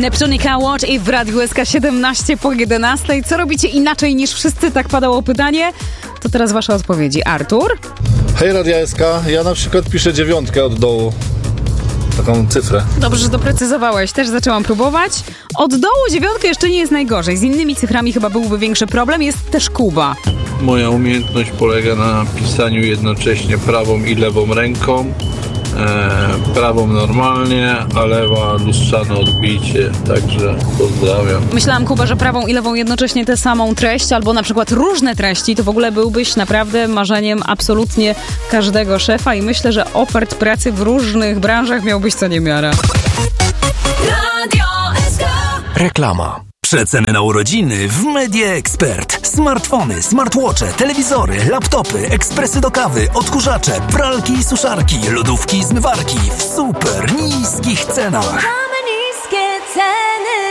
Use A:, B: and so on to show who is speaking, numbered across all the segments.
A: Neptunica Watch i w Radiu SK 17 po 11. Co robicie inaczej niż wszyscy? Tak padało pytanie. To teraz wasze odpowiedzi. Artur?
B: Hej Radia SK, ja na przykład piszę 9 od dołu. Taką cyfrę.
A: Dobrze, że doprecyzowałeś. Też zaczęłam próbować. Od dołu 9 jeszcze nie jest najgorzej. Z innymi cyframi chyba byłby większy problem. Jest też Kuba.
C: Moja umiejętność polega na pisaniu jednocześnie prawą i lewą ręką. Prawą normalnie, a lewa lustrzane odbicie, także pozdrawiam.
A: Myślałam, Kuba, że prawą i lewą jednocześnie tę samą treść, albo na przykład różne treści, to w ogóle byłbyś naprawdę marzeniem absolutnie każdego szefa i myślę, że ofert pracy w różnych branżach miałbyś co niemiara.
D: Radio SK.
E: Reklama. Przeceny na urodziny w Media Expert. Smartfony, smartwatche, telewizory, laptopy, ekspresy do kawy, odkurzacze, pralki i suszarki, lodówki i zmywarki w super niskich cenach.
D: Mamy niskie ceny.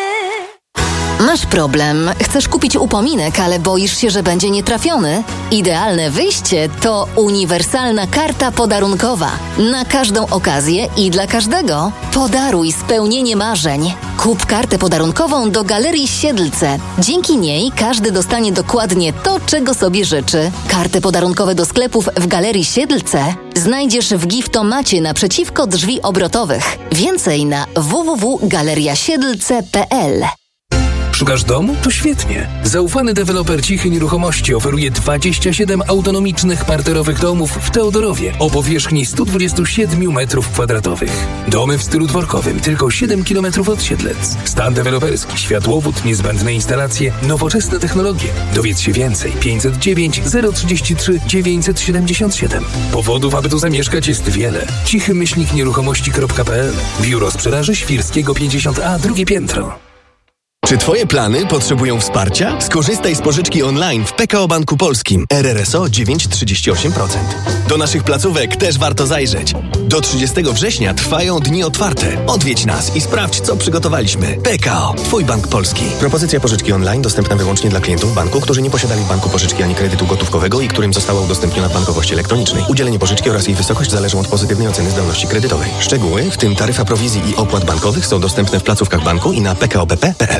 F: Masz problem, chcesz kupić upominek, ale boisz się, że będzie nietrafiony? Idealne wyjście to uniwersalna karta podarunkowa. Na każdą okazję i dla każdego. Podaruj spełnienie marzeń. Kup kartę podarunkową do Galerii Siedlce. Dzięki niej każdy dostanie dokładnie to, czego sobie życzy. Karty podarunkowe do sklepów w Galerii Siedlce znajdziesz w giftomacie naprzeciwko drzwi obrotowych. Więcej na www.galeriasiedlce.pl.
E: Szukasz domu? To świetnie. Zaufany deweloper Cichy Nieruchomości oferuje 27 autonomicznych parterowych domów w Teodorowie o powierzchni 127 m2. Domy w stylu dworkowym, tylko 7 km od Siedlec. Stan deweloperski, światłowód, niezbędne instalacje, nowoczesne technologie. Dowiedz się więcej. 509 033 977. Powodów, aby tu zamieszkać, jest wiele. cichy-nieruchomości.pl. Biuro Sprzedaży Świrskiego 50A, drugie piętro.
G: Czy Twoje plany potrzebują wsparcia? Skorzystaj z pożyczki online w PKO Banku Polskim. RRSO 9,38%. Do naszych placówek też warto zajrzeć. Do 30 września trwają dni otwarte. Odwiedź nas i sprawdź, co przygotowaliśmy. PKO, Twój Bank Polski. Propozycja pożyczki online dostępna wyłącznie dla klientów banku, którzy nie posiadali w banku pożyczki ani kredytu gotówkowego i którym została udostępniona w bankowości elektronicznej. Udzielenie pożyczki oraz jej wysokość zależą od pozytywnej oceny zdolności kredytowej. Szczegóły, w tym taryfa prowizji i opłat bankowych, są dostępne w placówkach banku i na pkobp.pl.